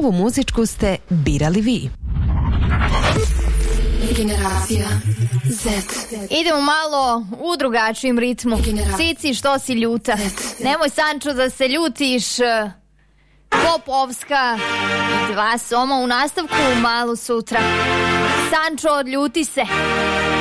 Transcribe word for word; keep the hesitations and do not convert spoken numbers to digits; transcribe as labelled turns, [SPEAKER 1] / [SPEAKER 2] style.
[SPEAKER 1] ovu muzičku ste birali vi.
[SPEAKER 2] Generacija Z.
[SPEAKER 3] Idemo malo u drugačijem ritmu. Cici, što si ljuta? Nemoj, Sančo, da se ljutiš. Popovska i dva soma u nastavku malo sutra. Sančo, odljuti se.